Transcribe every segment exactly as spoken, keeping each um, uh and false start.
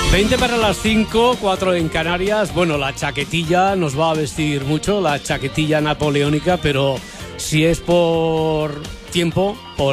veinte para las cinco, cuatro en Canarias. Bueno, la chaquetilla nos va a vestir mucho, la chaquetilla napoleónica, pero si es por tiempo, por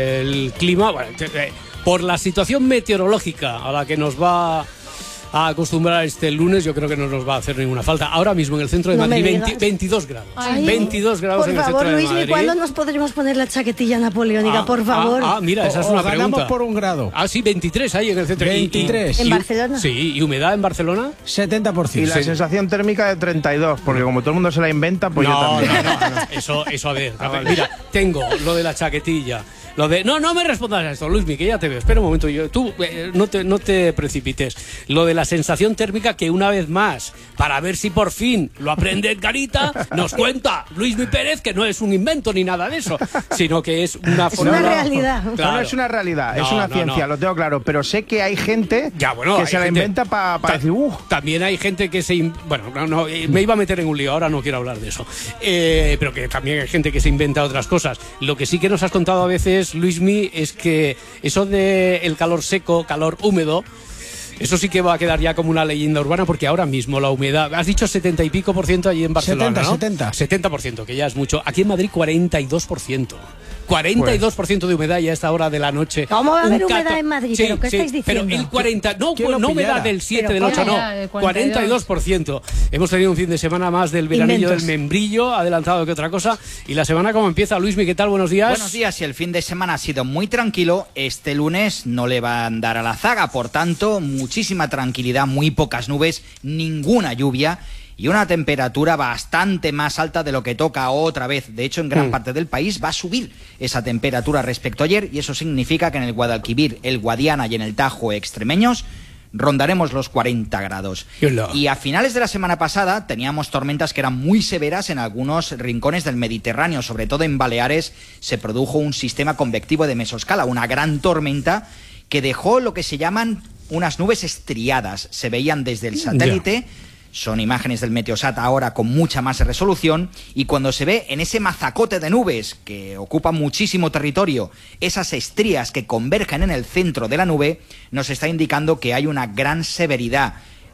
el clima, bueno, por la situación meteorológica a la que nos va a acostumbrar este lunes, yo creo que no nos va a hacer ninguna falta. Ahora mismo en el centro de no Madrid, veinte, veintidós grados. Ay, veintidós grados en el favor, centro de Luis, Madrid. Por favor, Luis, ¿cuándo nos podremos poner la chaquetilla napoleónica? Ah, por favor. Ah, ah mira, esa es o, una o ganamos pregunta. por un grado. Ah, sí, veintitrés ahí en el centro. veintitrés. Y, y, ¿En y, Barcelona? Sí, ¿y humedad en Barcelona? setenta por ciento. Y la sensación térmica de treinta y dos, porque como todo el mundo se la inventa, pues no, yo también. No, no, no. Eso, eso a ver. A ver, mira, tengo lo de la chaquetilla. Lo de, no, no me respondas a esto, Luismi, que ya te veo. Espera un momento, yo, tú eh, no, te, no te precipites. Lo de la sensación térmica que una vez más, para ver si por fin lo aprende Edgarita, nos cuenta Luismi Pérez que no es un invento ni nada de eso, sino que es una Es fórmula. una realidad. Claro. No, no es una realidad, No, es una no, ciencia, no. lo tengo claro. Pero sé que hay gente Ya, bueno, que hay se la gente- inventa para Ta- decir, uh, También hay gente que se... in- Bueno, no, no, eh, me iba a meter en un lío, ahora no quiero hablar de eso. Eh, pero que también hay gente que se inventa otras cosas. Lo que sí que nos has contado a veces, Luismi, es que eso de el calor seco, calor húmedo, eso sí que va a quedar ya como una leyenda urbana, porque ahora mismo la humedad... Has dicho setenta y pico por ciento allí en Barcelona, setenta, ¿no? setenta. setenta por ciento, que ya es mucho. Aquí en Madrid, cuarenta y dos por ciento. cuarenta y dos por ciento de humedad ya a esta hora de la noche. ¿Cómo va a haber Un humedad cato- en Madrid? Sí, ¿Pero qué sí, estáis diciendo? Pero el cuarenta, no, ¿Quién lo no humedad pillara? del siete, Pero del ocho, ¿cómo? no. Ya, de cuarenta y dos por ciento. Hemos tenido un fin de semana más del veranillo Inventos. del membrillo, adelantado que otra cosa. Y la semana, ¿cómo empieza? Luismi, ¿qué tal? Buenos días. Buenos días, y el fin de semana ha sido muy tranquilo. Este lunes no le va a andar a la zaga, por tanto, muchísima tranquilidad, muy pocas nubes, ninguna lluvia y una temperatura bastante más alta de lo que toca otra vez. De hecho, en gran Mm. parte del país va a subir esa temperatura respecto a ayer, y eso significa que en el Guadalquivir, el Guadiana y en el Tajo extremeños rondaremos los cuarenta grados. Hola. Y a finales de la semana pasada teníamos tormentas que eran muy severas en algunos rincones del Mediterráneo, sobre todo en Baleares se produjo un sistema convectivo de mesoscala, una gran tormenta que dejó lo que se llaman unas nubes estriadas. Se veían desde el satélite. Son imágenes del Meteosat ahora con mucha más resolución, y cuando se ve en ese mazacote de nubes que ocupa muchísimo territorio, esas estrías que convergen en el centro de la nube, nos está indicando que hay una gran severidad.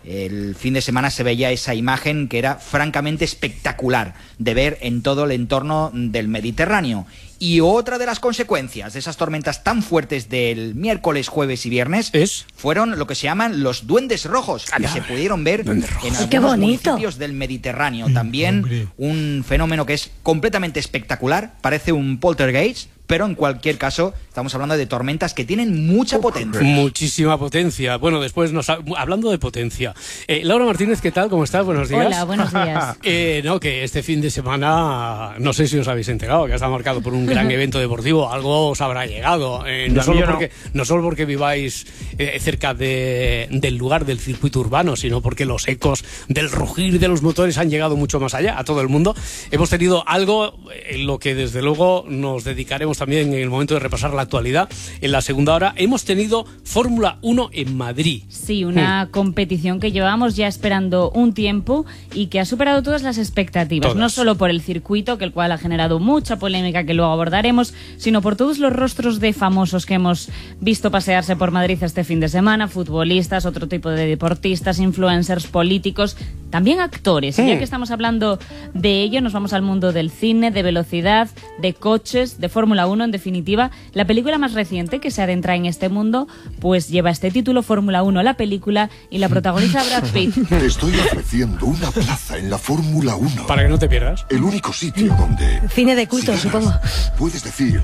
El fin de semana se veía esa imagen que era francamente espectacular de ver en todo el entorno del Mediterráneo. Y otra de las consecuencias de esas tormentas tan fuertes del miércoles, jueves y viernes ¿Es? fueron lo que se llaman los duendes rojos, que se pudieron ver en algunos ¡Qué bonito! municipios del Mediterráneo. También un fenómeno que es completamente espectacular, parece un poltergeist, pero en cualquier caso estamos hablando de tormentas que tienen mucha potencia. Muchísima potencia. Bueno, después nos ha- hablando de potencia. Eh, Laura Martínez, ¿qué tal? ¿Cómo estás? Buenos días. Hola, buenos días. Eh, no, que este fin de semana, no sé si os habéis enterado, que está marcado por un gran evento deportivo. Algo os habrá llegado. Eh, no, A mí solo yo no. porque, no solo porque viváis eh, cerca de, del lugar del circuito urbano, sino porque los ecos del rugir de los motores han llegado mucho más allá, a todo el mundo. Hemos tenido algo en lo que desde luego nos dedicaremos también en el momento de repasar la actualidad. En la segunda hora hemos tenido Fórmula uno en Madrid. Sí, una competición que llevábamos ya esperando un tiempo y que ha superado todas las expectativas. Todas. No solo por el circuito, que el cual ha generado mucha polémica que luego abordaremos, sino por todos los rostros de famosos que hemos visto pasearse por Madrid este fin de semana, futbolistas, otro tipo de deportistas, influencers, políticos, también actores. Y ya que estamos hablando de ello, nos vamos al mundo del cine, de velocidad, de coches, de Fórmula uno, en definitiva. La película más reciente que se adentra en este mundo, pues lleva este título, Fórmula uno, la película, y la protagoniza Brad Pitt. Te estoy ofreciendo una plaza en la Fórmula uno. Para que no te pierdas. El único sitio donde... Cine de culto, si ganas, supongo. puedes decir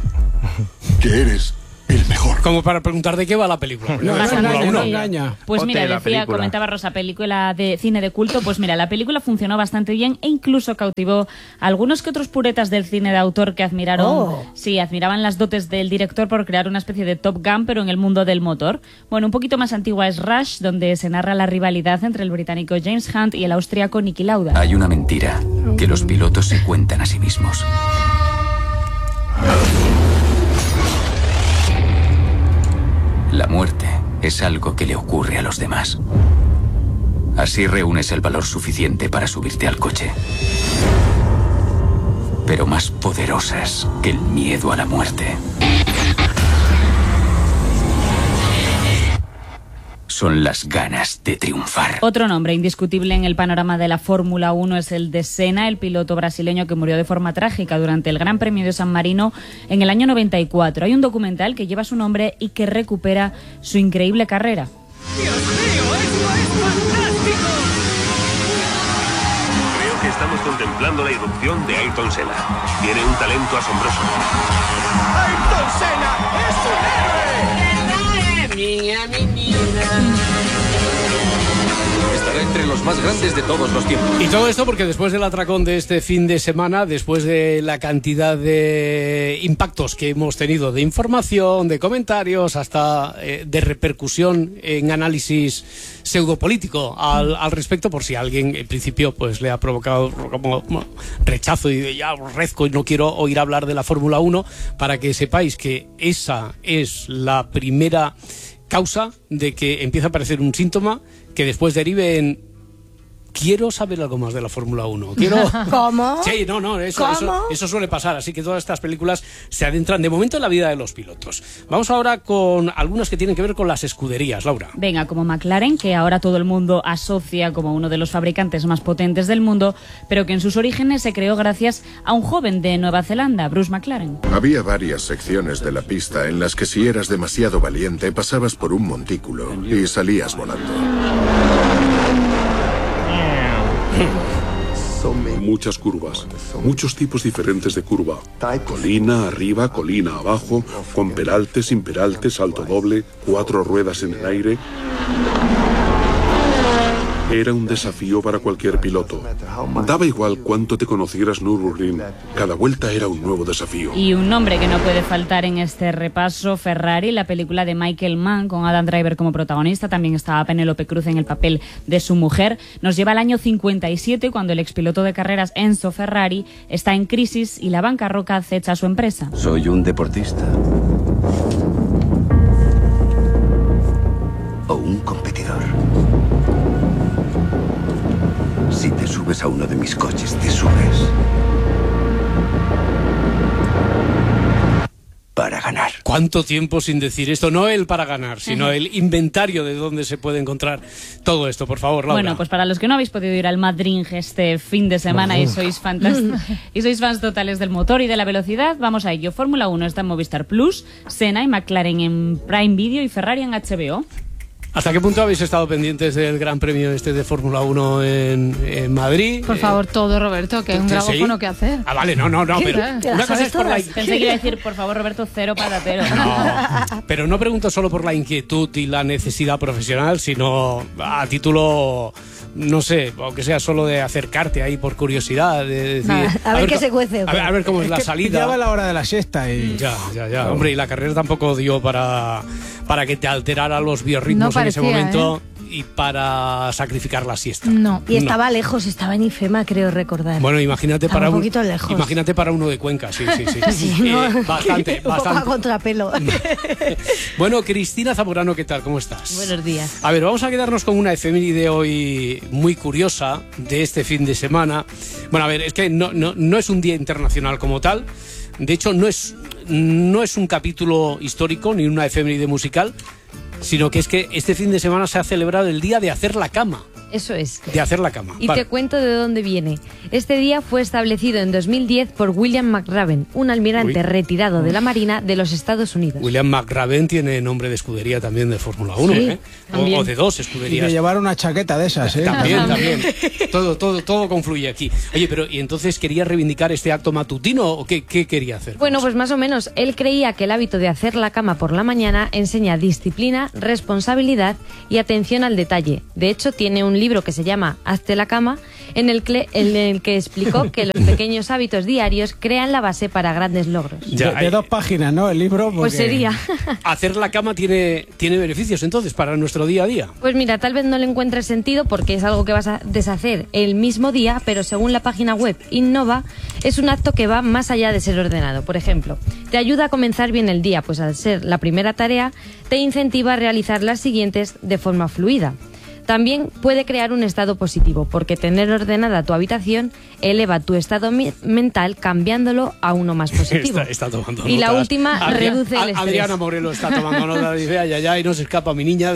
que eres el mejor. Como para preguntar de qué va la película. No, Más Fórmula o menos, uno. sí. engaña. Pues Ponte mira, la decía, película. comentaba Rosa, película de cine de culto, pues mira, la película funcionó bastante bien e incluso cautivó a algunos que otros puretas del cine de autor que admiraron, Oh. sí, admiraban las dotes del director por crear una especie de Top Gun, pero en el mundo del motor. Bueno, un poquito más antigua es Rush, donde se narra la rivalidad entre el británico James Hunt y el austríaco Niki Lauda. Hay una mentira que los pilotos se cuentan a sí mismos. La muerte es algo que le ocurre a los demás. Así reúnes el valor suficiente para subirte al coche. Pero más poderosas que el miedo a la muerte son las ganas de triunfar. Otro nombre indiscutible en el panorama de la Fórmula uno es el de Senna, el piloto brasileño que murió de forma trágica durante el Gran Premio de San Marino en el año noventa y cuatro. Hay un documental que lleva su nombre y que recupera su increíble carrera. ¡Dios mío, esto es fantástico! Creo que estamos contemplando la irrupción de Ayrton Senna. Tiene un talento asombroso. ¡Ayrton Senna es un héroe! Niña, mi niña. Estará entre los más grandes de todos los tiempos. Y todo esto porque después del atracón de este fin de semana, después de la cantidad de impactos que hemos tenido de información, de comentarios, hasta eh, de repercusión en análisis pseudopolítico al, al respecto, por si a alguien en principio pues le ha provocado como rechazo y ya aborrezco y no quiero oír hablar de la Fórmula uno, para que sepáis que esa es la primera causa de que empieza a aparecer un síntoma que después derive en quiero saber algo más de la Fórmula uno. Quiero... ¿Cómo? Sí, no, no, eso, ¿Cómo? eso, eso suele pasar. Así que todas estas películas se adentran de momento en la vida de los pilotos. Vamos ahora con algunas que tienen que ver con las escuderías, Laura. Venga, como McLaren, que ahora todo el mundo asocia como uno de los fabricantes más potentes del mundo, pero que en sus orígenes se creó gracias a un joven de Nueva Zelanda, Bruce McLaren. Había varias secciones de la pista en las que si eras demasiado valiente pasabas por un montículo y salías volando. Muchas curvas, muchos tipos diferentes de curva. Colina arriba, colina abajo, con peralte, sin peralte, salto doble, cuatro ruedas en el aire. Era un desafío para cualquier piloto. Daba igual cuánto te conocieras Nürburgring, cada vuelta era un nuevo desafío. Y un nombre que no puede faltar en este repaso, Ferrari, la película de Michael Mann con Adam Driver como protagonista. También estaba Penélope Cruz en el papel de su mujer. Nos lleva al año cincuenta y siete, cuando el expiloto de carreras Enzo Ferrari está en crisis y la bancarrota acecha a su empresa. Soy un deportista. O un competidor. Si te subes a uno de mis coches, te subes para ganar. ¿Cuánto tiempo sin decir esto? No el para ganar, sino uh-huh. el inventario de dónde se puede encontrar todo esto. Por favor, Laura. Bueno, pues para los que no habéis podido ir al Madrid este fin de semana uh-huh. y sois fantásticos y sois fans totales del motor y de la velocidad, vamos a ello. Fórmula uno está en Movistar Plus, Senna y McLaren en Prime Video y Ferrari en H B O. ¿Hasta qué punto habéis estado pendientes del Gran Premio este de Fórmula uno en, en Madrid? Por favor, todo, Roberto, que es un grabófono que hacer. Ah, vale, no, no, no, pero una cosa es por la... Pensé que iba a decir, por favor, Roberto, cero patatero. No, pero no pregunto solo por la inquietud y la necesidad profesional, sino a título, no sé, aunque sea solo de acercarte ahí por curiosidad, de decir... Nah, a, a ver qué se cuece. A ver, a ver cómo es, es la que salida. Ya va la hora de la siesta y... Ya, ya, ya. No. Hombre, y la carrera tampoco dio para, para que te alterara los biorritmos no parecía, en ese momento... ¿eh? Y para sacrificar la siesta. No. Y estaba no. lejos, estaba en Ifema, creo recordar. Bueno, imagínate estaba para un un poquito lejos. Imagínate para uno de Cuenca, sí, sí, sí. sí eh, no, bastante, un bastante. poco a contrapelo. Bueno, Cristina Zamorano, ¿qué tal? ¿Cómo estás? Buenos días. A ver, vamos a quedarnos con una efeméride hoy muy curiosa de este fin de semana. Bueno, a ver, es que no, no, no es un día internacional como tal. De hecho, no es, no es un capítulo histórico ni una efeméride musical, sino que es que este fin de semana se ha celebrado el día de hacer la cama. Eso es. De hacer la cama. Y vale. te cuento de dónde viene. Este día fue establecido en dos mil diez por William McRaven, un almirante Uy. retirado de la Marina de los Estados Unidos. William McRaven tiene nombre de escudería también de Fórmula uno, ¿eh? O, o de dos escuderías. Y de llevar una chaqueta de esas, ¿eh? También, también. Todo, todo, todo confluye aquí. Oye, pero ¿y entonces quería reivindicar este acto matutino o qué, qué quería hacer? Bueno, pues más o menos. Él creía que el hábito de hacer la cama por la mañana enseña disciplina, responsabilidad y atención al detalle. De hecho, tiene un libro que se llama Hazte la cama, en el, que, en el que explicó que los pequeños hábitos diarios crean la base para grandes logros. Ya, de, de dos páginas, ¿no? El libro. Porque... Pues sería. Hacer la cama tiene, tiene beneficios, entonces, para nuestro día a día. Pues mira, tal vez no le encuentres sentido porque es algo que vas a deshacer el mismo día, pero según la página web Innova, es un acto que va más allá de ser ordenado. Por ejemplo, te ayuda a comenzar bien el día, pues al ser la primera tarea, te incentiva a realizar las siguientes de forma fluida. También puede crear un estado positivo, porque tener ordenada tu habitación eleva tu estado mi- mental cambiándolo a uno más positivo. Está, está tomando y notas. la última Adrián, reduce el estrés. Adriana Morelo está tomando nota, dice, ay, ay, ay, no se escapa mi niña. De...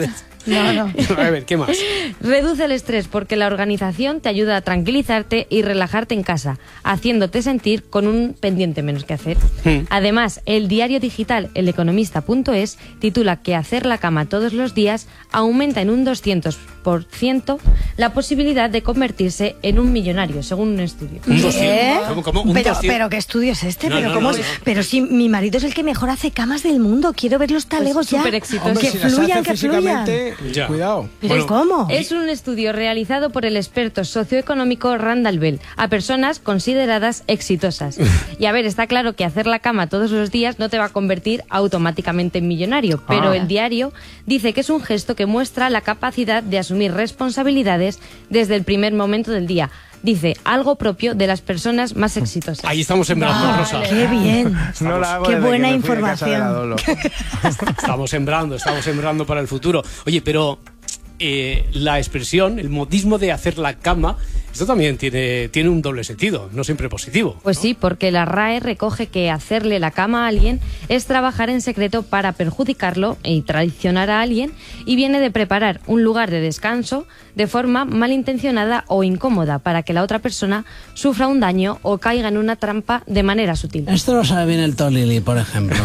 No, no. A ver, ¿qué más? Reduce el estrés porque la organización te ayuda a tranquilizarte y relajarte en casa, haciéndote sentir con un pendiente menos que hacer. Hmm. Además, el diario digital El Economista punto es titula que hacer la cama todos los días aumenta en un doscientos por ciento la posibilidad de convertirse en un millonario, según un estudio. ¿Un doscientos? ¿Eh? ¿Cómo, cómo? ¿Un Pero, doscientos? pero ¿qué estudio es este? No, pero, no, cómo no, es- no. pero si mi marido es el que mejor hace camas del mundo. Quiero ver los talegos ya. súper exitoso. Hombre, Que si las fluyan, hace que fluyan. físicamente, Ya. cuidado. ¿Pero cómo? Es un estudio realizado por el experto socioeconómico Randall Bell a personas consideradas exitosas. Y a ver, está claro que hacer la cama todos los días no te va a convertir automáticamente en millonario, pero Ah. el diario dice que es un gesto que muestra la capacidad de asumir responsabilidades desde el primer momento del día. Dice, algo propio de las personas más exitosas. Ahí estamos sembrando, Vale. Rosa. Qué bien. No la hago Qué desde buena que me fui de casa de la información. Dolo. Estamos sembrando, estamos sembrando para el futuro. Oye, pero eh, la expresión, el modismo de hacer la cama, esto también tiene, tiene un doble sentido, no siempre positivo. Pues sí, porque la R A E recoge que hacerle la cama a alguien es trabajar en secreto para perjudicarlo y traicionar a alguien, y viene de preparar un lugar de descanso de forma malintencionada o incómoda para que la otra persona sufra un daño o caiga en una trampa de manera sutil. Esto lo sabe bien el Tolili, por ejemplo.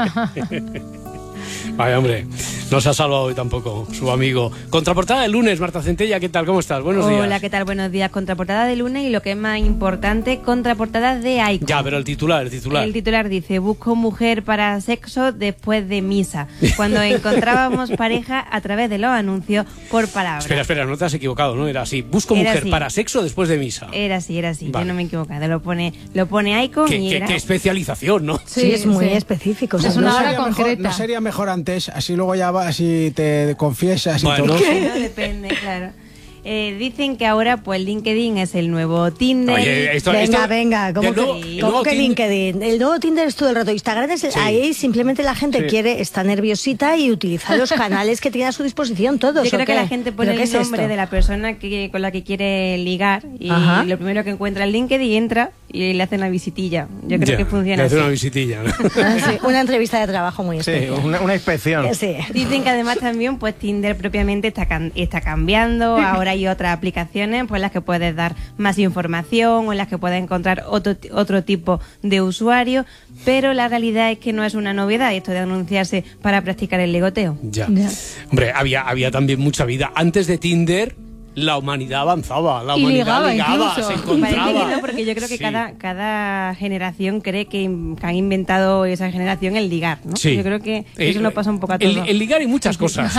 Vaya, hombre, no se ha salvado hoy tampoco su amigo. Contraportada del lunes, Marta Centella, ¿qué tal? ¿Cómo estás? Buenos días. Hola, ¿qué tal? Buenos días. Contraportada de lunes y lo que es más importante, contraportada de Icon. Ya, pero el titular, el titular. El titular dice, busco mujer para sexo después de misa, cuando encontrábamos pareja a través de los anuncios por palabra. Espera, espera, no te has equivocado, ¿no? Era así. Busco Era mujer así. para sexo después de misa. Era así, era así, Vale. yo no me he equivocado. Lo pone, lo pone Icon Qué, y qué- era... qué especialización, ¿no? Sí, es muy sí. específico. o sea, Es no una ¿No hora sería, mejor, concreta. ¿No sería mejor antes? Así luego ya vas y te confiesas Bueno. y todo eso. No depende, claro. Eh, dicen que ahora pues LinkedIn es el nuevo Tinder. Oye, esto- venga, esto- venga, ¿cómo el que, nuevo- ¿cómo el nuevo que Tinder- LinkedIn? El nuevo Tinder es todo el rato. Instagram es el- Sí. ahí simplemente la gente Sí. quiere, está nerviosita y utiliza los canales que tiene a su disposición todos. Yo creo ¿o que qué? la gente pone ¿Pero qué el es nombre esto? de la persona que, con la que quiere ligar y Ajá. lo primero que encuentra es LinkedIn, entra y le hace una visitilla. Yo creo Ya, que funciona le hace así. una visitilla, ¿no? Ah, sí, una entrevista de trabajo muy Sí, especial. una, una inspección. Sí. Dicen que además también pues Tinder propiamente está, can- está cambiando, ahora hay otras aplicaciones pues en las que puedes dar más información o en las que puedes encontrar otro, ti- otro tipo de usuario, pero la realidad es que no es una novedad esto de anunciarse para practicar el ligoteo. Ya. Hombre, había, había también mucha vida. Antes de Tinder, la humanidad avanzaba. La Y humanidad ligaba ligaba, incluso. se Parece encontraba. que no, porque yo creo que Sí. cada, cada generación cree que, que han inventado esa generación el ligar, ¿no? Sí. Yo creo que Eh, eso nos pasa un poco a el, todos. el ligar y muchas cosas.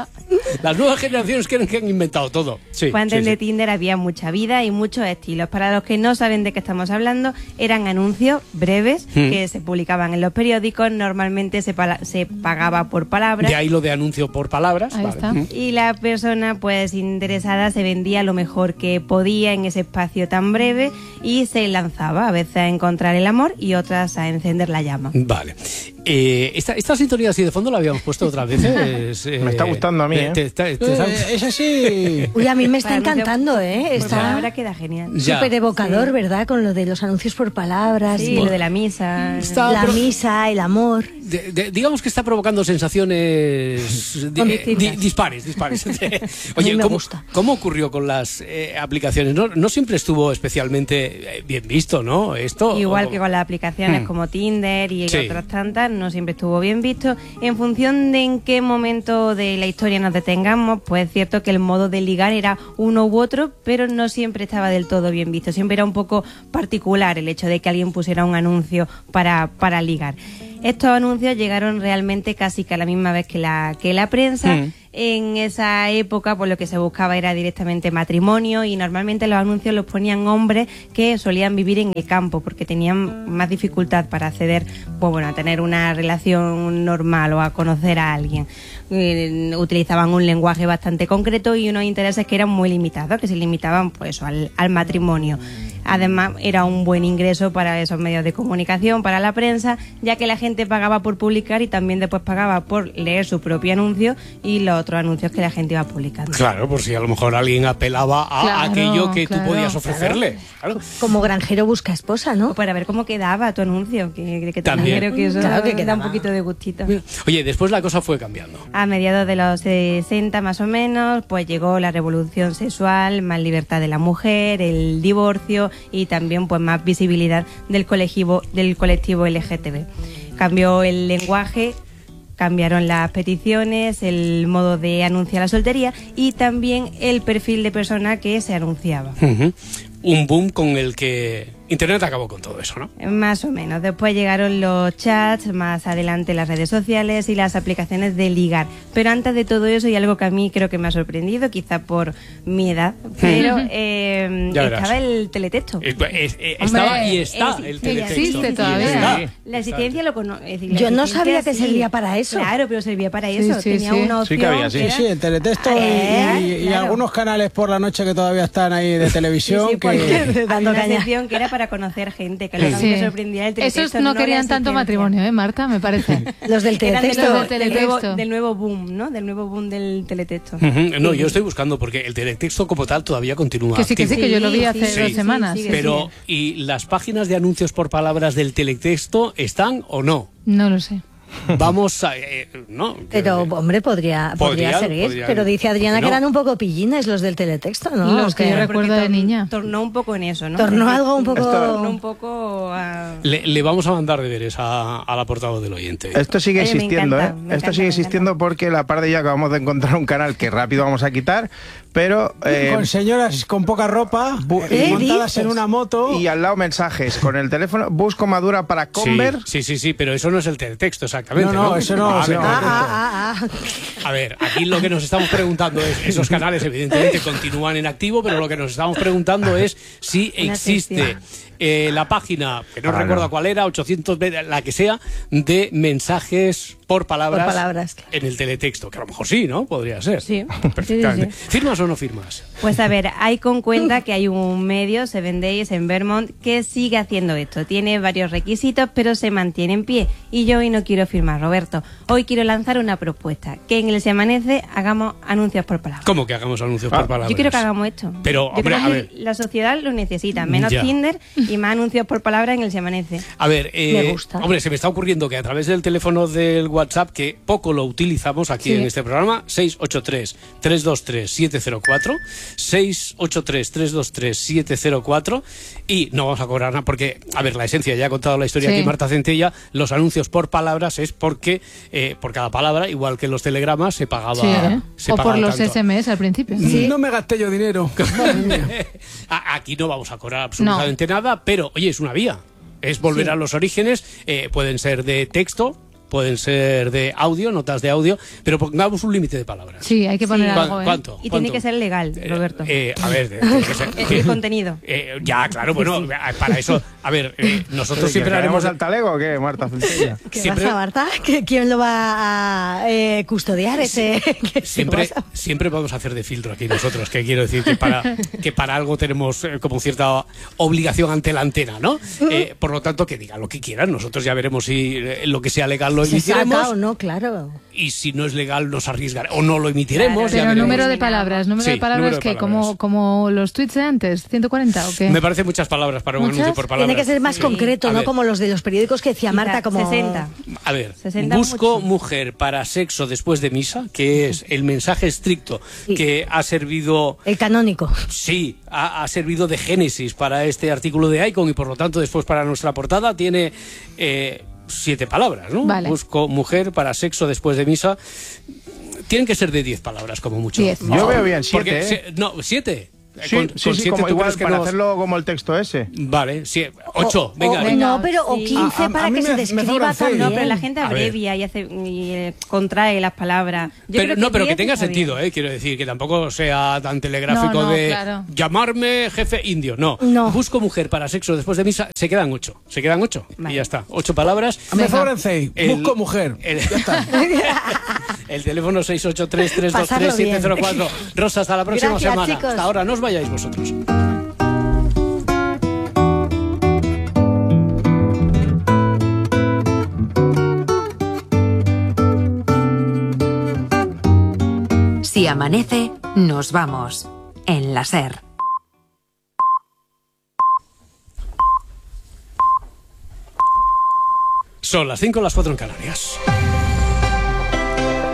Las nuevas generaciones creen que han inventado todo. Sí, Pues antes sí, de sí. Tinder había mucha vida y muchos estilos. Para los que no saben de qué estamos hablando, eran anuncios breves Mm. que se publicaban en los periódicos. Normalmente se, pala- se pagaba por palabra. De ahí lo de anuncio por palabras. Ahí vale. está. Mm. Y la persona pues interesada se vendía lo mejor que podía en ese espacio tan breve y se lanzaba a veces a encontrar el amor y otras a encender la llama. Vale. Eh, esta, esta sintonía así de fondo la habíamos puesto otras veces. eh, Me está gustando a mí, te- ¿eh? te- te- te- Eh, es así. Uy, a mí me está Para anuncio- encantando, ¿eh? Pues Está ahora queda genial. Ya. súper evocador, ¿verdad? Con lo de los anuncios por palabras. Sí, y lo de la misa. Está- la pero- misa, el amor. de- de- digamos que está provocando sensaciones di- Distintas. di- dispares, dispares. A Oye, mí me ¿cómo, gusta. cómo ocurrió con las eh, aplicaciones? No, no siempre estuvo especialmente eh, bien visto, ¿no? Esto Igual o- que con las aplicaciones Hmm. como Tinder y Sí. otras tantas, no siempre estuvo bien visto. En función de en qué momento de la historia nos detengamos, pues es cierto que el modo de ligar era uno u otro, pero no siempre estaba del todo bien visto. Siempre era un poco particular el hecho de que alguien pusiera un anuncio para, para ligar. Estos anuncios llegaron realmente casi que a la misma vez que la, que la prensa. Hmm. En esa época, pues lo que se buscaba era directamente matrimonio y normalmente los anuncios los ponían hombres que solían vivir en el campo porque tenían más dificultad para acceder, pues bueno, a tener una relación normal o a conocer a alguien. Eh, utilizaban un lenguaje bastante concreto y unos intereses que eran muy limitados, que se limitaban pues al, al matrimonio. Además, era un buen ingreso para esos medios de comunicación, para la prensa, ya que la gente pagaba por publicar y también después pagaba por leer su propio anuncio y los otros anuncios que la gente iba publicando. Claro, por si a lo mejor alguien apelaba a Claro, aquello que claro, tú podías claro. ofrecerle. Claro. Como granjero busca esposa, ¿no? O para ver cómo quedaba tu anuncio, que, que También. también creo que eso Claro que da quedaba. un poquito de gustito. Oye, después la cosa fue cambiando. A mediados de los sesenta más o menos, pues llegó la revolución sexual, más libertad de la mujer, el divorcio y también pues más visibilidad del colectivo, del colectivo L G T B. Cambió el lenguaje, cambiaron las peticiones, el modo de anunciar la soltería y también el perfil de persona que se anunciaba. Uh-huh. Un boom con el que Internet acabó con todo eso, ¿no? Más o menos. Después llegaron los chats, más adelante las redes sociales y las aplicaciones de ligar. Pero antes de todo eso, y algo que a mí creo que me ha sorprendido, quizá por mi edad, pero eh, estaba el teletexto. Es, es, es, estaba Hombre, y está es, el teletexto. Existe todavía. La existencia lo conozco. Yo no sabía que sí. servía para eso. Claro, pero servía para eso. Sí, sí, Tenía sí. una opción. Sí, que había, sí. que era- Sí, el teletexto y, Eh, y- y claro. algunos canales por la noche que todavía están ahí de televisión. Sí, sí, que... porque había una sección que era para conocer gente, que lo que a mí Sí. me sorprendía el teletexto. Esos no la querían tanto existencia. matrimonio, ¿eh, Marta? Me parece. Los del Eran de teletexto. nuevo- Del del, nuevo, teletexto. del nuevo boom, ¿no? Del nuevo boom del teletexto. Uh-huh. No, yo estoy buscando porque el teletexto como tal todavía continúa. Que sí, que sí, activo. que yo lo vi hace Sí. dos semanas. sí, sí, Pero, ¿y las páginas de anuncios por palabras del teletexto están o no? No lo sé. Vamos a... eh, no, Pero, hombre, podría, podría Podría, seguir. podría. Pero dice Adriana ¿Por qué que no? eran un poco pillines los del teletexto, ¿no? Los ¿O que qué? yo recuerdo de Porque niña. Tornó un poco en eso, ¿no? Tornó Porque algo un poco- Tornó un poco a... Le, le vamos a mandar deberes a, a la portada del oyente. Esto sigue Oye, me existiendo, encanta, ¿eh? me Esto encanta, sigue me existiendo porque la par de ya acabamos de encontrar un canal que rápido vamos a quitar, pero... eh, Con señoras con poca ropa, bu- eh, ¿Qué montadas dices? en una moto. Y al lado mensajes con el teléfono, busco madura para Conver. Sí, sí, sí, sí, pero eso no es el teletexto exactamente. No, no, eso no, A eso ver, no. Ah, ah, ah, ah. A ver, aquí lo que nos estamos preguntando es, esos canales evidentemente continúan en activo, pero lo que nos estamos preguntando es si Una existe sección. eh, la página, que no Ah, recuerdo no. cuál era, ochocientos, la que sea, de mensajes por palabras, Por palabras, claro. en el teletexto, que a lo mejor sí, ¿no? Podría ser. Sí. Perfectamente. Sí, sí, ¿Firmas o no firmas? Pues a ver, hay con cuenta que hay un medio, Seven Days, en Vermont, que sigue haciendo esto. Tiene varios requisitos, pero se mantiene en pie. Y yo hoy no quiero firmar, Roberto. Hoy quiero lanzar una propuesta. Que en el Se Amanece hagamos anuncios por palabras. ¿Cómo que hagamos anuncios Ah, por palabras? Yo quiero que hagamos esto. Pero, Yo hombre, creo a que ver. la sociedad lo necesita. Menos Ya. Tinder y más anuncios por palabras en el Se Amanece. A ver, eh, Me gusta. hombre, se me está ocurriendo que a través del teléfono del WhatsApp, que poco lo utilizamos aquí Sí. en este programa, seis ocho tres, tres dos tres, siete cero cuatro, seis ocho tres, tres dos tres, siete cero cuatro, y no vamos a cobrar nada, porque, a ver, la esencia, ya ha contado la historia Sí. aquí Marta Centella, los anuncios por palabras es porque eh, por cada palabra, igual que los telegramas, se pagaba... Sí, ¿eh? se O por pagaba los tanto. S M S al principio. No me gasté yo dinero. Madre mía. A- Aquí no vamos a cobrar absolutamente nada, pero oye, es una vía. Es volver Sí. a los orígenes. eh, pueden ser de texto, pueden ser de audio, notas de audio, pero pongamos un límite de palabras. Sí, hay que poner Sí. algo, ¿eh? ¿Cuánto? Y tiene ¿Cuánto? que ser legal, Roberto. Eh, a ver, tiene que ser- El contenido. Eh, ya, claro, bueno, para eso, a ver, eh, nosotros ¿Que siempre haremos... al talego o qué, Marta Centella? ¿Qué Siempre- pasa, Marta? ¿Que ¿Quién lo va a eh, custodiar ese? que- Siempre, que vas a- siempre vamos a hacer de filtro aquí nosotros, que quiero decir que para, que para algo tenemos eh, como cierta obligación ante la antena, ¿no? Eh, por lo tanto, que digan lo que quieran, nosotros ya veremos si eh, lo que sea legal lo se saca emitiremos, o no, claro. y si no es legal nos arriesgaremos, o no lo emitiremos. Claro, ya Pero veremos. número de palabras, número Sí, de palabras número de que palabras. como, como los tweets de antes, ciento cuarenta o qué. Me parece muchas palabras para un ¿Muchas? anuncio por palabras. Tiene que ser más Sí. concreto, A no ver. como los de los periódicos que decía Marta, como sesenta. A ver, sesenta busco mucho. mujer para sexo después de misa, que es el mensaje estricto Sí. que ha servido... el canónico. Sí, ha, ha servido de génesis para este artículo de Icon y por lo tanto después para nuestra portada tiene eh, siete palabras, ¿no? Vale. Busco mujer para sexo después de misa. Tienen que ser de diez palabras como mucho. Diez. Yo veo bien Porque siete, ¿eh? se- no, siete. Sí, Con- sí, con sí, siete como tú igual crees que para nos- hacerlo como el texto ese. Vale, sí, ocho, venga. O- venga. no, pero o Sí. quince A- a- para a mí que se me- me describa sobran seis. también. No, pero la gente A ver. abrevia y, hace, y eh, contrae las palabras. Yo Pero, creo no, pero que diez tenga está sentido, bien. ¿eh? Quiero decir, que tampoco sea tan telegráfico No, no, de claro. llamarme jefe indio. No. No. Busco mujer para sexo después de misa. Se quedan ocho. Se quedan ocho. Vale. Y ya está. Ocho palabras. Me Venga. sobran seis. El- Busco mujer. El, Ya está. el teléfono seis ocho tres, tres dos tres, siete cero cuatro. Rosa, hasta la próxima Gracias, semana. chicos. Hasta ahora, no os vayáis vosotros. Si amanece, nos vamos. En la SER. Son las cinco, las cuatro en Canarias.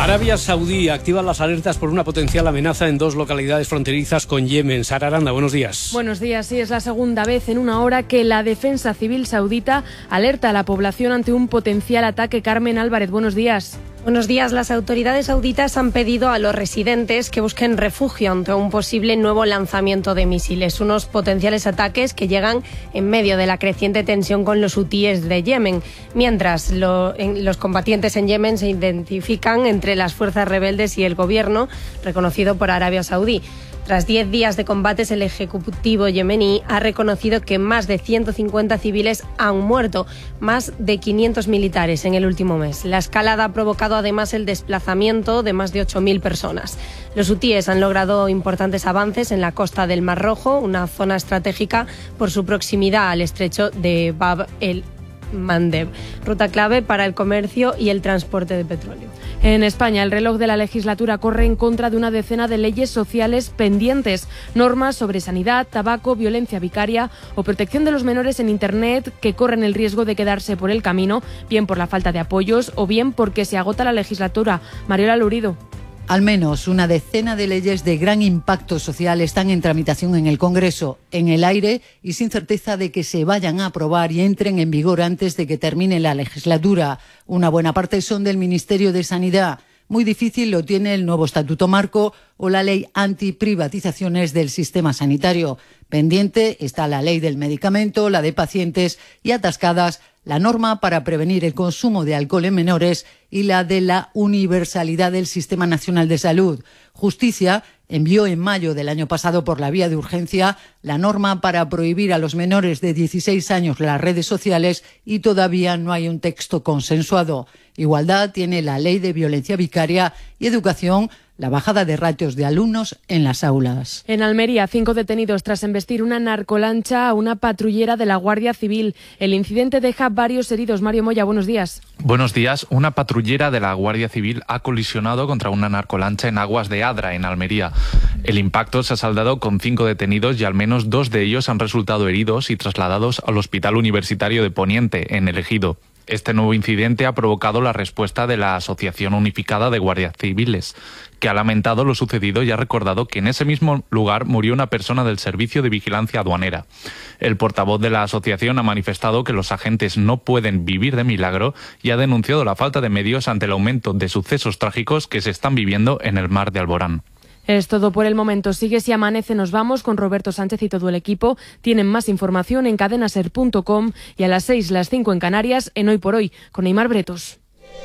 Arabia Saudí activa las alertas por una potencial amenaza en dos localidades fronterizas con Yemen. Sara Aranda, buenos días. Buenos días, sí, es la segunda vez en una hora que la defensa civil saudita alerta a la población ante un potencial ataque. Carmen Álvarez, buenos días. Buenos días. Las autoridades sauditas han pedido a los residentes que busquen refugio ante un posible nuevo lanzamiento de misiles, unos potenciales ataques que llegan en medio de la creciente tensión con los hutíes de Yemen. Mientras lo, en, los combatientes en Yemen se identifican entre las fuerzas rebeldes y el gobierno reconocido por Arabia Saudí. Tras diez días de combates, el ejecutivo yemení ha reconocido que más de ciento cincuenta civiles han muerto, más de quinientos militares en el último mes. La escalada ha provocado además el desplazamiento de más de ocho mil personas. Los hutíes han logrado importantes avances en la costa del Mar Rojo, una zona estratégica por su proximidad al estrecho de Bab el Mandeb, ruta clave para el comercio y el transporte de petróleo. En España, el reloj de la legislatura corre en contra de una decena de leyes sociales pendientes, normas sobre sanidad, tabaco, violencia vicaria o protección de los menores en Internet que corren el riesgo de quedarse por el camino, bien por la falta de apoyos o bien porque se agota la legislatura. Mariola Lurido. Al menos una decena de leyes de gran impacto social están en tramitación en el Congreso, en el aire y sin certeza de que se vayan a aprobar y entren en vigor antes de que termine la legislatura. Una buena parte son del Ministerio de Sanidad. Muy difícil lo tiene el nuevo Estatuto Marco o la ley antiprivatizaciones del sistema sanitario. Pendiente está la ley del medicamento, la de pacientes y atascadas la norma para prevenir el consumo de alcohol en menores y la de la universalidad del Sistema Nacional de Salud. Justicia envió en mayo del año pasado por la vía de urgencia la norma para prohibir a los menores de dieciséis años las redes sociales y todavía no hay un texto consensuado. Igualdad tiene la ley de violencia vicaria y educación, la bajada de ratios de alumnos en las aulas. En Almería, cinco detenidos tras embestir una narcolancha a una patrullera de la Guardia Civil. El incidente deja varios heridos. Mario Moya, buenos días. Buenos días. Una patrullera de la Guardia Civil ha colisionado contra una narcolancha en aguas de Adra, en Almería. El impacto se ha saldado con cinco detenidos y al menos dos de ellos han resultado heridos y trasladados al Hospital Universitario de Poniente, en El Ejido. Este nuevo incidente ha provocado la respuesta de la Asociación Unificada de Guardias Civiles, que ha lamentado lo sucedido y ha recordado que en ese mismo lugar murió una persona del Servicio de Vigilancia Aduanera. El portavoz de la asociación ha manifestado que los agentes no pueden vivir de milagro y ha denunciado la falta de medios ante el aumento de sucesos trágicos que se están viviendo en el mar de Alborán. Es todo por el momento. Sigue Si Amanece, nos vamos con Roberto Sánchez y todo el equipo. Tienen más información en cadenaser punto com y a las seis, las cinco en Canarias, en Hoy por Hoy, con Neymar Bretos.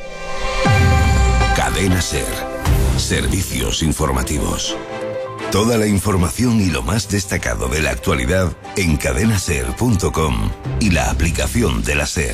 Cadena Ser. Servicios informativos. Toda la información y lo más destacado de la actualidad en cadenaser punto com y la aplicación de la Ser.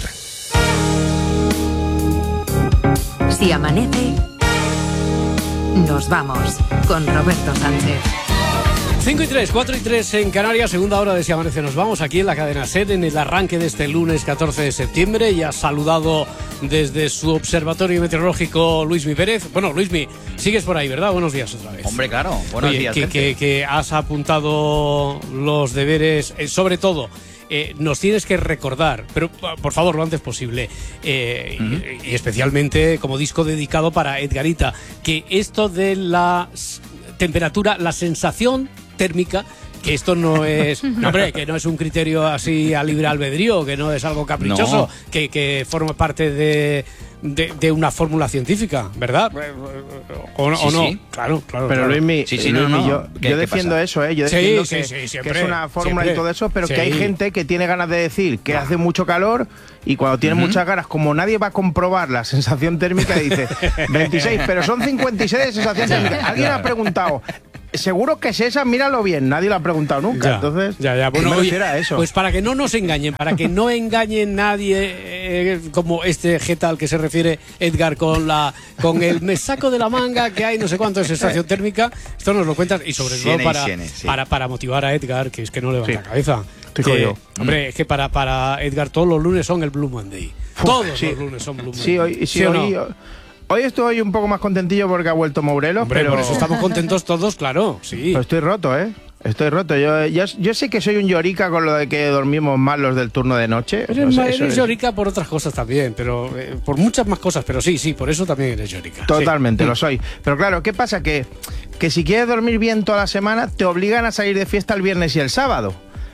Si amanece, nos vamos con Roberto Sánchez. cinco y tres, cuatro y tres en Canarias, segunda hora de Si Amanece. Nos vamos aquí en la cadena SER en el arranque de este lunes catorce de septiembre. Y ha saludado desde su observatorio meteorológico Luismi Pérez. Bueno, Luismi, sigues por ahí, ¿verdad? Buenos días otra vez. Hombre, claro, buenos Oye, días. Que, que, que has apuntado los deberes, eh, sobre todo. Eh, nos tienes que recordar, pero por favor lo antes posible, eh, uh-huh. y, y especialmente como disco dedicado para Edgarita, que esto de la temperatura, la sensación térmica, que esto no es, no, hombre, que no es un criterio así a libre albedrío, que no es algo caprichoso, no. que, que forma parte de, de, de una fórmula científica, ¿verdad? ¿O, no? Sí, o no? sí. Claro, claro. Pero claro. Luismi, sí, sí, Luismi no, no. yo, ¿Qué, yo qué defiendo pasa? eso, ¿eh? Yo Sí, defiendo sí, que, sí, siempre, que es una fórmula siempre. y todo eso, pero Sí. que hay gente que tiene ganas de decir que hace mucho calor y cuando tiene uh-huh. muchas ganas, como nadie va a comprobar la sensación térmica, dice veintiséis, pero son cincuenta y seis de sensación térmica. Alguien ha preguntado... Seguro que es esa, míralo bien, nadie lo ha preguntado nunca, ya, entonces ya, ya. Bueno, me oye, refiero a eso. Pues para que no nos engañen, para que no engañe nadie, eh, como este jeta al que se refiere Edgar con la con el me saco de la manga que hay no sé cuánto de sensación térmica, esto nos lo cuentas y sobre todo para, siene, sí. para, para motivar a Edgar, que es que no levanta sí. la cabeza. Estoy Que, jodido. hombre, es que para, para Edgar todos los lunes son el Blue Monday. Uf, Todos sí. los lunes son Blue Monday. Sí, hoy, sí, ¿Sí o hoy, no? hoy estoy un poco más contentillo porque ha vuelto Mourelo, Hombre, pero por eso estamos contentos todos, claro, sí. Pero estoy roto, ¿eh? Estoy roto. Yo, yo, yo sé que soy un llorica con lo de que dormimos mal los del turno de noche. Pero no sé, eres es... llorica por otras cosas también, pero eh, por muchas más cosas, pero sí, sí, por eso también eres llorica. Totalmente, sí. Lo soy. Pero claro, ¿qué pasa? Que, que si quieres dormir bien toda la semana, te obligan a salir de fiesta el viernes y el sábado.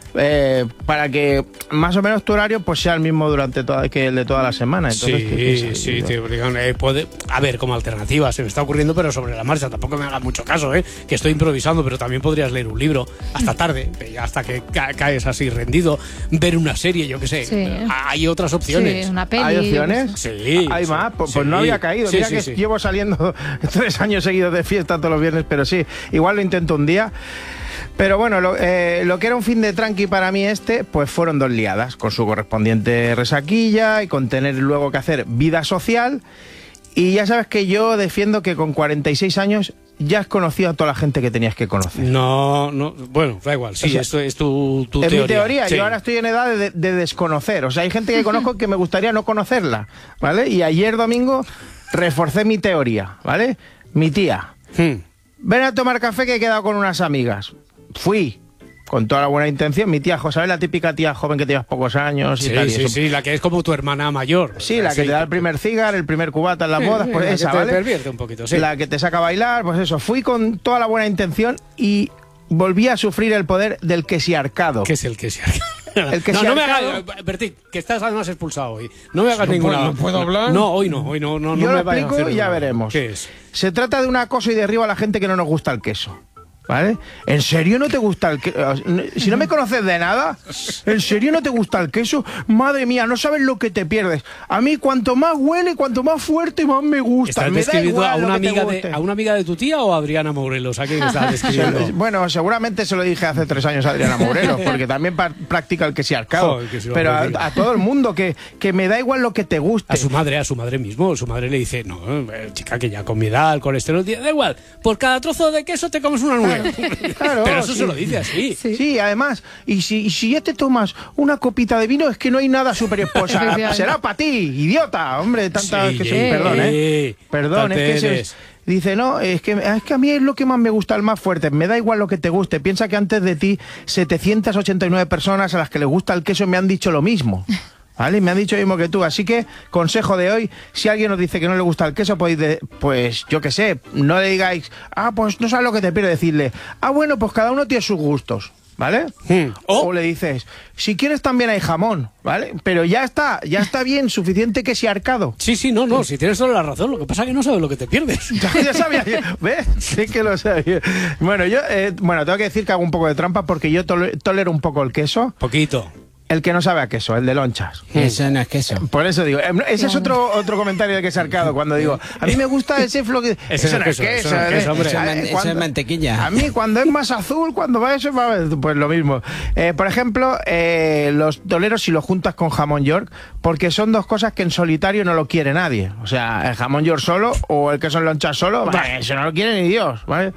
Eh, para que más o menos tu horario pues sea el mismo durante toda, que el de toda la semana. Entonces, sí, sí, te obligan. Eh, puede, a ver, como alternativa, se me está ocurriendo, pero sobre la marcha, tampoco me haga mucho caso, eh, que estoy improvisando, pero también podrías leer un libro hasta tarde, hasta que ca caes así rendido, ver una serie, yo qué sé. Sí. Hay otras opciones. Sí, una peli. ¿Hay opciones? Sí. ¿Hay sí, más? Pues, sí. pues no había caído. Sí, Mira sí, que sí. llevo saliendo tres años seguidos de fiesta todos los viernes, pero sí, igual lo intento un día. Pero bueno, lo, eh, lo que era un fin de tranqui para mí este, pues fueron dos liadas, con su correspondiente resaquilla y con tener luego que hacer vida social. Y ya sabes que yo defiendo que con cuarenta y seis años ya has conocido a toda la gente que tenías que conocer. No, no, bueno, da igual, sí, O sea, esto es tu, tu es teoría. mi teoría, sí. Yo ahora estoy en edad de, de desconocer. O sea, hay gente que conozco que me gustaría no conocerla, ¿vale? Y ayer domingo reforcé mi teoría, ¿vale? Mi tía, Hmm. ven a tomar café que he quedado con unas amigas. Fui, con toda la buena intención. Mi tía José, la típica tía joven que llevas pocos años y Sí, tal. y sí, eso. sí, la que es como tu hermana mayor. Sí, la que te da el primer cigar, el primer cubata en las bodas, pues la esa, que te ¿vale? pervierte un poquito, sí. La que te saca a bailar, pues eso. Fui con toda la buena intención y volví a sufrir el poder del quesiarcado. ¿Qué es el quesiarcado? El que no, se no me arcado- hagas, Bertín, que estás además expulsado hoy. No me hagas No ninguna. puedo- no puedo hablar. No, hoy no, hoy no, no, Yo no lo me vayas a explico hacer y ya nada. veremos. ¿Qué es? Se trata de un acoso y derribo a la gente que no nos gusta el queso. ¿Vale? ¿En serio no te gusta el queso? Si no me conoces de nada, ¿en serio no te gusta el queso? Madre mía, no sabes lo que te pierdes. A mí cuanto más huele, cuanto más fuerte, más me gusta. ¿Estás Me da describiendo igual a lo una, que te amiga de, guste. a una amiga de tu tía o a Adriana Morelos? ¿A quién estás describiendo? Bueno, seguramente se lo dije hace tres años a Adriana Morelos, porque también pa- practica el quesiarcado. Joder, que se lo Pero a, practica. a todo el mundo, que, que me da igual lo que te guste. A su madre, a su madre mismo. Su madre le dice, no, eh, chica, que ya con mi edad, el colesterol, da igual, por cada trozo de queso te comes una nuez. Claro, Pero eso sí. se lo dice así. Sí, sí, además, y si, y si ya te tomas una copita de vino, es que no hay nada superior. Pues a- Efectivamente. será para ti, idiota, hombre, tanta Sí, que soy- eh, perdón, eh, eh. Perdón, es que ese eres. es- dice, no, es que, es que a mí es lo que más me gusta, el más fuerte. Me da igual lo que te guste. Piensa que antes de ti, setecientas ochenta y nueve personas a las que les gusta el queso me han dicho lo mismo. ¿Vale? Me han dicho lo mismo que tú. Así que, consejo de hoy, si alguien nos dice que no le gusta el queso, podéis, de- pues yo qué sé, no le digáis, ah, pues no sabes lo que te pierde, decirle, ah, bueno, pues cada uno tiene sus gustos. ¿Vale? O le dices, si quieres también hay jamón, ¿vale? Pero ya está, ya está bien, suficiente que sea arcado. Sí, sí, no, no, si tienes toda la razón, lo que pasa es que no sabes lo que te pierdes. Ya, ya sabía, yo, ¿ves? Sí que lo sabía. Bueno, yo, eh, bueno, tengo que decir que hago un poco de trampa porque yo tole- tolero un poco el queso. Poquito. El que no sabe a queso, el de lonchas. Eso no es queso. Por eso digo, eh, ese es otro otro comentario de que se ha arcado cuando digo, a mí me gusta ese flo que... Ese eso no es queso, eso no es ¿eh? queso, hombre. Eso es Ah, man- eh, eso cuando- es mantequilla. A mí cuando es más azul, cuando va eso, va- pues lo mismo. Eh, por ejemplo, eh, los toleros si lo juntas con jamón york, porque son dos cosas que en solitario no lo quiere nadie. O sea, el jamón york solo o el queso en lonchas solo, bah, eso no lo quiere ni Dios, ¿vale?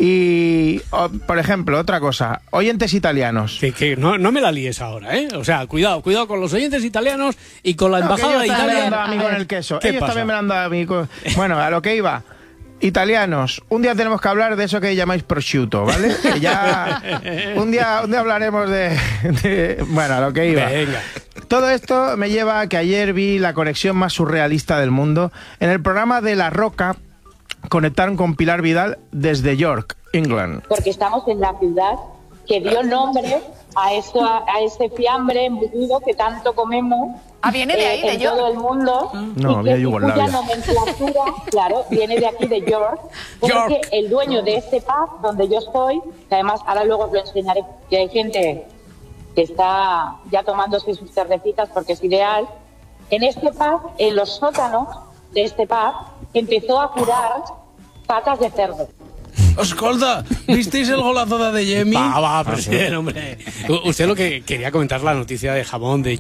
Y, o, por ejemplo, otra cosa, oyentes italianos. Que, que no, no me la líes ahora, ¿eh? O sea, cuidado, cuidado con los oyentes italianos y con la No, que embajada de ellos también me Italia. lo han dado a mí con el queso. ¿Qué Ellos pasa? también me lo han dado a mí con... Bueno, a lo que iba. Italianos, un día tenemos que hablar de eso que llamáis prosciutto, ¿vale? Que ya un día, un día hablaremos de, de- bueno, a lo que iba. Venga. Todo esto me lleva a que ayer vi la conexión más surrealista del mundo. En el programa de La Roca conectaron con Pilar Vidal desde York, England. Porque estamos en la ciudad que dio nombre a, eso, a ese fiambre embutido que tanto comemos. Ah, viene de ahí, de en York. todo el mundo. No, y había que Yugoslavia. cuya nomenclatura, claro, viene de aquí, de York. Porque York. el dueño de este pub donde yo estoy, que además ahora luego os lo enseñaré, que hay gente que está ya tomándose sus cervecitas porque es ideal. En este pub, en los sótanos de este pub, empezó a curar patas de cerdo. Escolta, ¿visteis el golazo de Adeyemi? Va, va, presidente, hombre. U- Usted lo que quería comentar la noticia de jamón de